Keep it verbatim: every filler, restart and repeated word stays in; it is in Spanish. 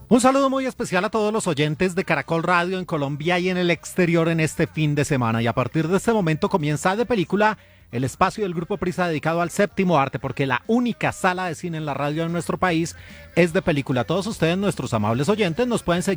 Un saludo muy especial a todos los oyentes de Caracol Radio en Colombia y en el exterior en este fin de semana. Y a partir de este momento comienza De Película, el espacio del Grupo Prisa dedicado al séptimo arte, porque la única sala de cine en la radio en nuestro país es De Película. Todos ustedes, nuestros amables oyentes, nos pueden seguir